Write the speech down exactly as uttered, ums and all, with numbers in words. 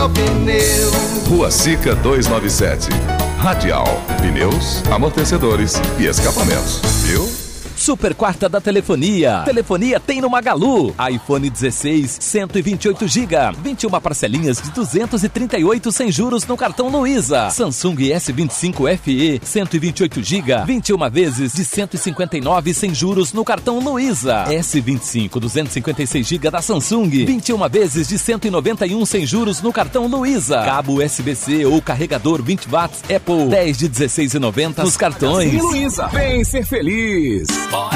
só pneu. Rua Sica duzentos e noventa e sete. Radial, pneus, amortecedores e escapamentos. Viu? Super quarta da telefonia. Telefonia tem no Magalu. iPhone dezesseis, cento e vinte e oito gigas. vinte e uma parcelinhas de duzentos e trinta e oito sem juros no cartão Luiza. Samsung S vinte e cinco F E, cento e vinte e oito gigas. vinte e uma vezes de cento e cinquenta e nove sem juros no cartão Luiza. S vinte e cinco, duzentos e cinquenta e seis gigas da Samsung. vinte e uma vezes de cento e noventa e um sem juros no cartão Luiza. Cabo U S B C ou carregador vinte watts Apple. dez de dezesseis e noventa nos cartões. Sim, Luiza. Vem ser feliz.